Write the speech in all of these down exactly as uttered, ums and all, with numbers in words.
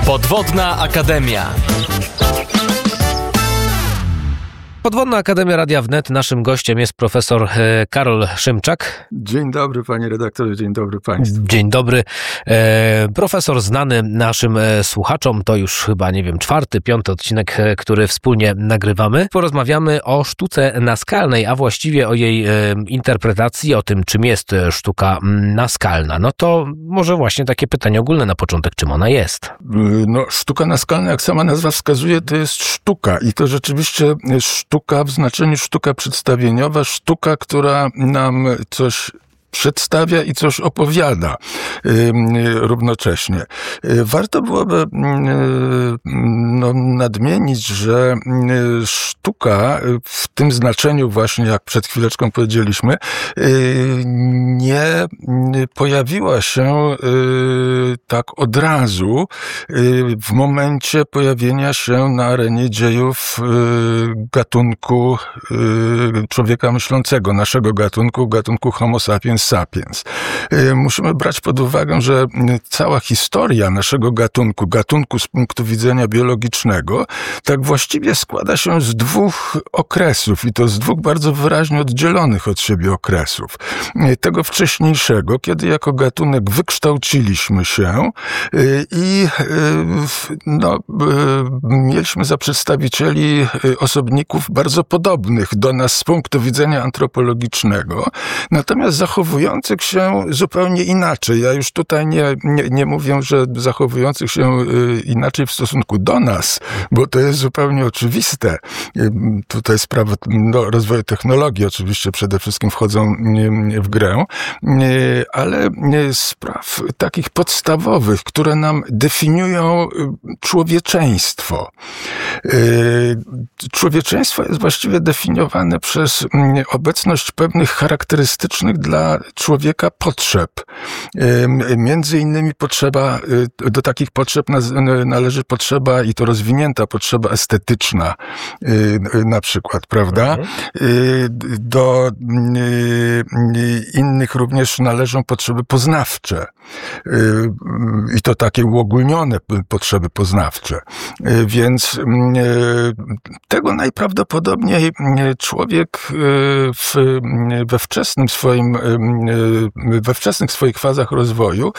Podwodna Akademia. Podwodna Akademia Radia Wnet. Naszym gościem jest profesor Karol Szymczak. Dzień dobry, panie redaktorze, dzień dobry państwu. Dzień dobry. E, profesor znany naszym słuchaczom, to już chyba, nie wiem, czwarty, piąty odcinek, który wspólnie nagrywamy. Porozmawiamy o sztuce naskalnej, a właściwie o jej e, interpretacji, o tym, czym jest sztuka naskalna. No to może właśnie takie pytanie ogólne na początek, czym ona jest? No, sztuka naskalna, jak sama nazwa wskazuje, to jest sztuka i to rzeczywiście sztuka w znaczeniu sztuka przedstawieniowa, sztuka, która nam coś przedstawia i coś opowiada yy, równocześnie. Yy, warto byłoby yy, no, nadmienić, że yy, sztuka w tym znaczeniu właśnie, jak przed chwileczką powiedzieliśmy, yy, nie pojawiła się yy, tak od razu yy, w momencie pojawienia się na arenie dziejów yy, gatunku yy, człowieka myślącego, naszego gatunku, gatunku Homo sapiens sapiens. Musimy brać pod uwagę, że cała historia naszego gatunku, gatunku z punktu widzenia biologicznego, tak właściwie składa się z dwóch okresów i to z dwóch bardzo wyraźnie oddzielonych od siebie okresów. Tego wcześniejszego, kiedy jako gatunek wykształciliśmy się i no, mieliśmy za przedstawicieli osobników bardzo podobnych do nas z punktu widzenia antropologicznego, natomiast zachowujących się zupełnie inaczej. Ja już tutaj nie, nie, nie mówię, że zachowujących się inaczej w stosunku do nas, bo to jest zupełnie oczywiste. Tutaj sprawy no, rozwoju technologii oczywiście przede wszystkim wchodzą w grę, ale spraw takich podstawowych, które nam definiują człowieczeństwo. Człowieczeństwo jest właściwie definiowane przez obecność pewnych charakterystycznych dla człowieka potrzeb. Między innymi potrzeba, do takich potrzeb należy potrzeba i to rozwinięta potrzeba estetyczna na przykład, prawda? Do innych również należą potrzeby poznawcze i to takie uogólnione potrzeby poznawcze. Więc tego najprawdopodobniej człowiek w, we wczesnym swoim we wczesnych swoich fazach rozwoju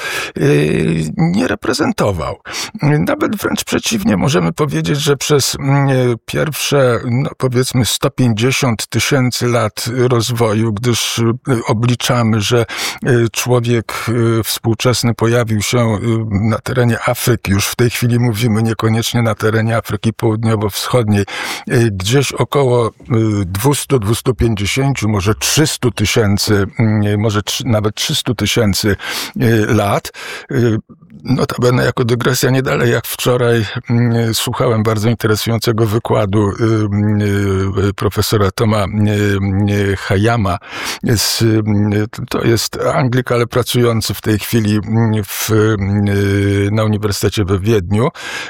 nie reprezentował. Nawet wręcz przeciwnie, możemy powiedzieć, że przez pierwsze, no powiedzmy sto pięćdziesiąt tysięcy lat rozwoju, gdyż obliczamy, że człowiek współczesny pojawił się na terenie Afryki, już w tej chwili mówimy niekoniecznie na terenie Afryki Południowo-Wschodniej, gdzieś około dwieście do dwustu pięćdziesięciu, może trzystu tysięcy, może nawet trzystu tysięcy lat. Notabene jako dygresja nie dalej jak wczoraj słuchałem bardzo interesującego wykładu profesora Toma Hayama. Jest, to jest Anglik, ale pracujący w tej chwili w, na Uniwersytecie we Wiedniu.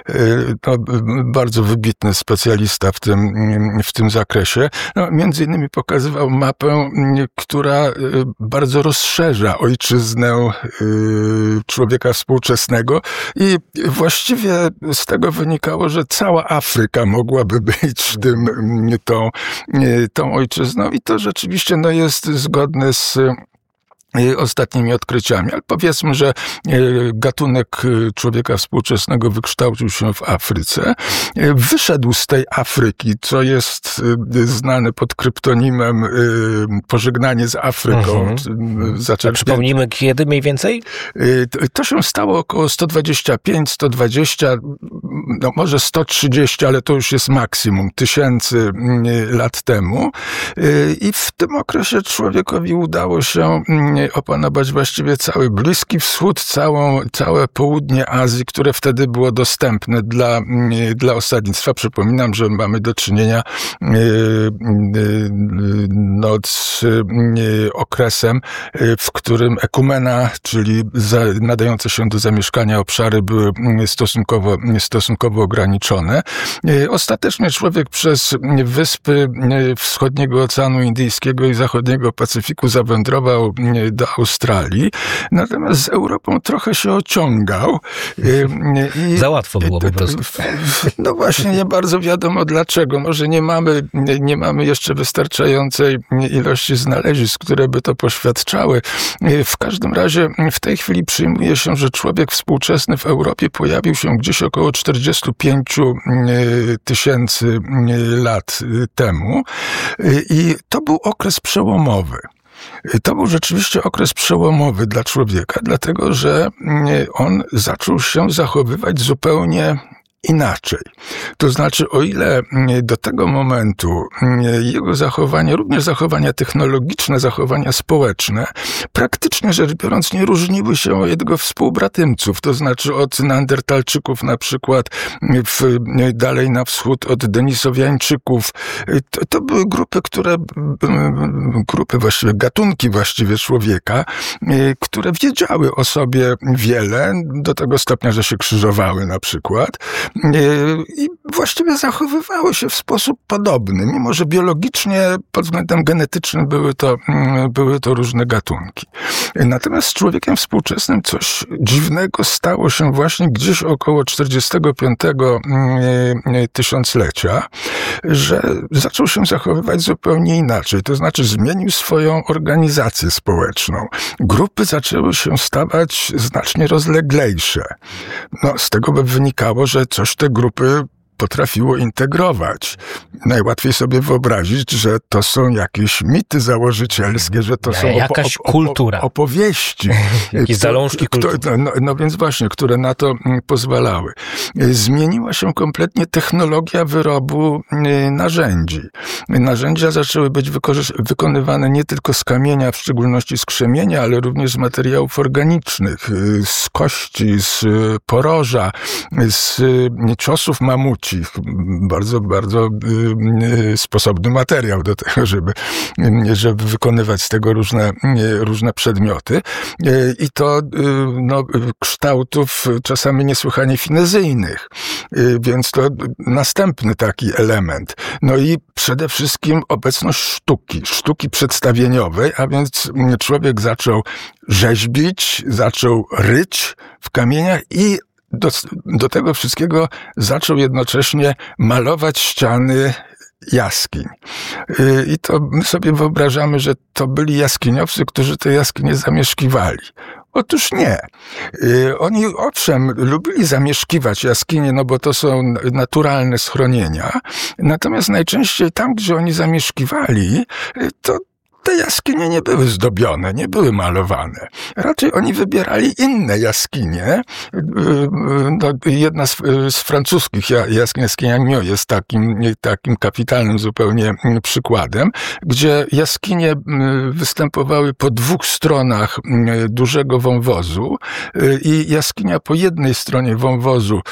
To bardzo wybitny specjalista w tym, w tym zakresie. No, między innymi pokazywał mapę, która bardzo rozszerza ojczyznę człowieka współczesnego i właściwie z tego wynikało, że cała Afryka mogłaby być tym, tą, tą ojczyzną i to rzeczywiście no, jest zgodne z ostatnimi odkryciami, ale powiedzmy, że gatunek człowieka współczesnego wykształcił się w Afryce, wyszedł z tej Afryki, co jest znane pod kryptonimem Pożegnanie z Afryką. Mhm. Zaczęli... Przypomnijmy, kiedy mniej więcej? To się stało około sto dwadzieścia pięć, sto dwadzieścia, no może sto trzydzieści, ale to już jest maksimum, tysięcy lat temu. I w tym okresie człowiekowi udało się opanować właściwie cały Bliski Wschód, całą, całe południe Azji, które wtedy było dostępne dla, dla osadnictwa. Przypominam, że mamy do czynienia no, z okresem, w którym ekumena, czyli nadające się do zamieszkania obszary były stosunkowo, stosunkowo stosunkowo ograniczone. Ostatecznie człowiek przez wyspy wschodniego Oceanu Indyjskiego i zachodniego Pacyfiku zawędrował do Australii, natomiast z Europą trochę się ociągał. I za łatwo było po prostu. No właśnie, nie bardzo wiadomo dlaczego. Może nie mamy, nie mamy jeszcze wystarczającej ilości znalezisk, które by to poświadczały. W każdym razie w tej chwili przyjmuje się, że człowiek współczesny w Europie pojawił się gdzieś około czterdzieści pięć tysięcy lat temu i to był okres przełomowy. To był rzeczywiście okres przełomowy dla człowieka, dlatego że on zaczął się zachowywać zupełnie inaczej. To znaczy, o ile do tego momentu jego zachowania, również zachowania technologiczne, zachowania społeczne, praktycznie rzecz biorąc nie różniły się od jego współbratymców, to znaczy od Neandertalczyków na przykład, w, dalej na wschód od Denisowiańczyków. To, to były grupy, które, grupy właściwie, gatunki właściwie człowieka, które wiedziały o sobie wiele, do tego stopnia, że się krzyżowały na przykład, i właściwie zachowywały się w sposób podobny, mimo że biologicznie, pod względem genetycznym były to, były to różne gatunki. Natomiast z człowiekiem współczesnym coś dziwnego stało się właśnie gdzieś około czterdziestego piątego tysiąclecia, że zaczął się zachowywać zupełnie inaczej, to znaczy zmienił swoją organizację społeczną. Grupy zaczęły się stawać znacznie rozleglejsze. No, z tego by wynikało, że coś te grupy potrafiło integrować. Najłatwiej sobie wyobrazić, że to są jakieś mity założycielskie, że to ja, są opo- jakaś op- kultura. opowieści. Jakieś zalążki kultury. No, no, no więc właśnie, które na to pozwalały. Zmieniła się kompletnie technologia wyrobu narzędzi. Narzędzia zaczęły być wykorzy- wykonywane nie tylko z kamienia, w szczególności z krzemienia, ale również z materiałów organicznych, z kości, z poroża, z ciosów mamuci. Bardzo, bardzo y, sposobny materiał do tego, żeby, żeby wykonywać z tego różne, różne przedmioty. Y, I to y, no, kształtów czasami niesłychanie finezyjnych. Y, więc to następny taki element. No i przede wszystkim obecność sztuki, sztuki przedstawieniowej, a więc człowiek zaczął rzeźbić, zaczął ryć w kamieniach i Do, do tego wszystkiego zaczął jednocześnie malować ściany jaskiń. I to my sobie wyobrażamy, że to byli jaskiniowcy, którzy te jaskinie zamieszkiwali. Otóż nie. Oni owszem lubili zamieszkiwać jaskinie, no bo to są naturalne schronienia, natomiast najczęściej tam, gdzie oni zamieszkiwali, to te jaskinie nie były zdobione, nie były malowane. Raczej oni wybierali inne jaskinie. No, jedna z, z francuskich jaskiń, jaskinia Agneau jest takim, takim kapitalnym zupełnie przykładem, gdzie jaskinie występowały po dwóch stronach dużego wąwozu i jaskinia po jednej stronie wąwozu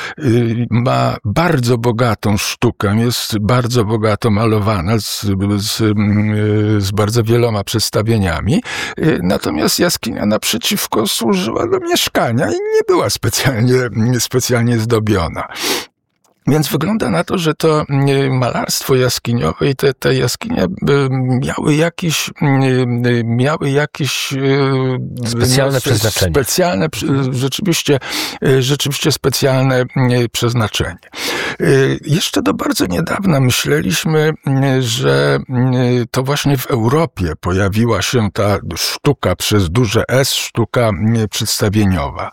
ma bardzo bogatą sztukę, jest bardzo bogato malowana z, z, z bardzo wieloma wieloma przedstawieniami, natomiast jaskinia naprzeciwko służyła do mieszkania i nie była specjalnie, specjalnie zdobiona. Więc wygląda na to, że to malarstwo jaskiniowe i te, te jaskinie miały jakieś, miały jakieś specjalne no, przeznaczenie. Specjalne, rzeczywiście, rzeczywiście specjalne przeznaczenie. Jeszcze do bardzo niedawna myśleliśmy, że to właśnie w Europie pojawiła się ta sztuka przez duże S, sztuka przedstawieniowa.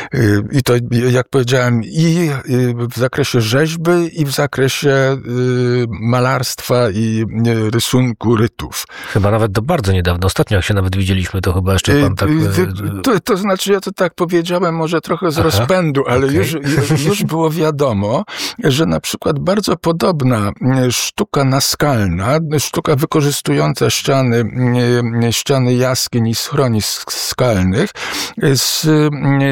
I to, jak powiedziałem, i w zakresie rzeźby, i w zakresie y, malarstwa i y, rysunku rytów. Chyba nawet do bardzo niedawno. Ostatnio jak się nawet widzieliśmy, to chyba jeszcze pan tak... Y, to, to znaczy, ja to tak powiedziałem może trochę z Aha, rozpędu, ale okay. już, już było wiadomo, że na przykład bardzo podobna sztuka naskalna, sztuka wykorzystująca ściany, ściany jaskiń i schronisk skalnych z,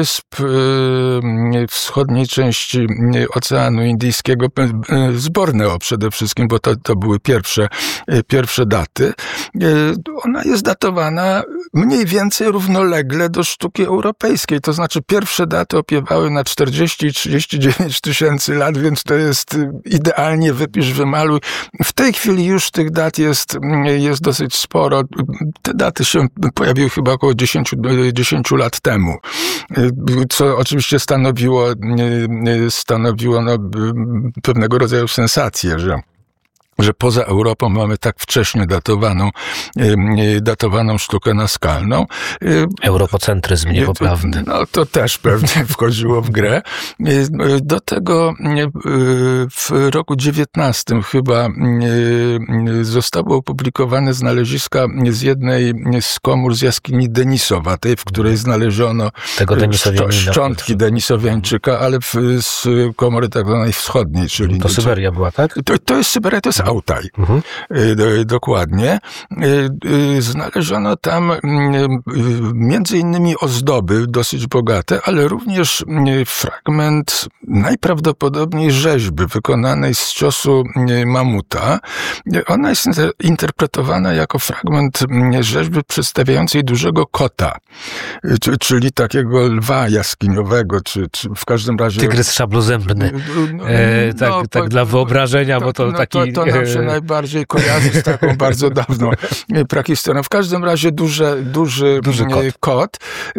wysp wschodniej części Oceanu Indyjskiego, z Borneo przede wszystkim, bo to, to były pierwsze, pierwsze daty. Ona jest datowana mniej więcej równolegle do sztuki europejskiej, to znaczy pierwsze daty opiewały na czterdzieści i trzydzieści dziewięć tysięcy lat, więc to jest idealnie wypisz, wymaluj. W tej chwili już tych dat jest, jest dosyć sporo. Te daty się pojawiły chyba około dziesięć lat temu, co oczywiście stanowiło, stanowiło no, pewnego rodzaju sensację, że że poza Europą mamy tak wcześnie datowaną, datowaną sztukę naskalną. Europocentryzm niepoprawny. No to też pewnie wchodziło w grę. Do tego w roku dziewiętnastym chyba zostały opublikowane znaleziska z jednej z komór z jaskini Denisowatej, w której znaleziono Tego szczątki Denisowiańczyka, ale w, z komory tak zwanej wschodniej, czyli... To Syberia była, tak? To, to jest Syberia, to jest Altaj. Mhm. Dokładnie. Znaleziono tam między innymi ozdoby dosyć bogate, ale również fragment najprawdopodobniej rzeźby wykonanej z ciosu mamuta. Ona jest interpretowana jako fragment rzeźby przedstawiającej dużego kota, czyli takiego lwa jaskiniowego, czy, czy w każdym razie... Tygrys szablozębny. E, tak, no, tak po, dla wyobrażenia, to, bo to no, taki... To, to nam się najbardziej kojarzy z taką bardzo dawną prahistorią. W każdym razie duży, duży, duży kot. kot.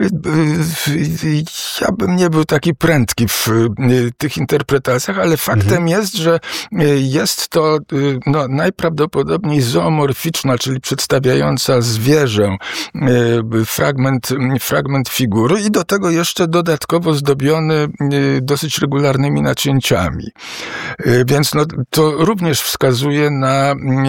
Ja bym nie był taki prędki w tych interpretacjach, ale faktem mhm. jest, że jest to no, najprawdopodobniej zoomorficzna, czyli przedstawiająca zwierzę, fragment, fragment figury i do tego jeszcze dodatkowo zdobiony dosyć regularnymi nacięciami. Więc no, to również wskazuje na